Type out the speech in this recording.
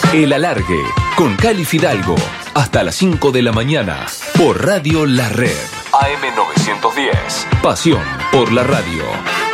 El Alargue, con Cali Fidalgo, hasta las 5 de la mañana, por Radio La Red. AM 910, pasión por la radio.